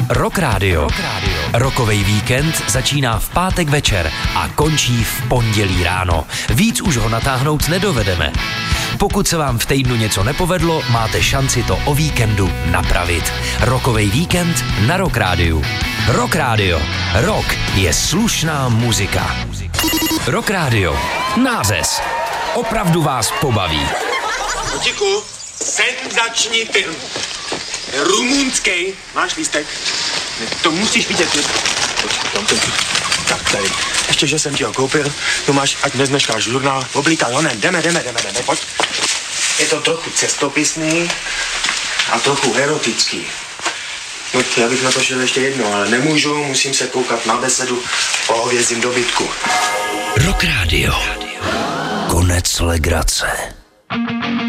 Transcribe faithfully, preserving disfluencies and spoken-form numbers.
Rock Radio. Rockovej víkend začíná v pátek večer a končí v pondělí ráno. Víc už ho natáhnout nedovedeme. Pokud se vám v týdnu něco nepovedlo, máte šanci to o víkendu napravit. Rockovej víkend na Rock Radio. Rock Radio. Rock je slušná muzika. Rock Radio. Nářez. Opravdu vás pobaví. Kotíku, senzační film. Rumunský. Máš lístek? To musíš vidět. Tak tady. Ještě, že jsem ti ho koupil. Tu máš, ať nezneškáš žurnál. Oblíkal, no ne, jdeme, jdeme, jdeme, jdeme, pojď. Je to trochu cestopisný a trochu erotický. No, já bych na to šel ještě jedno, ale nemůžu, musím se koukat na besedu o hovězím dobytku. Rock Radio. Konec legrace.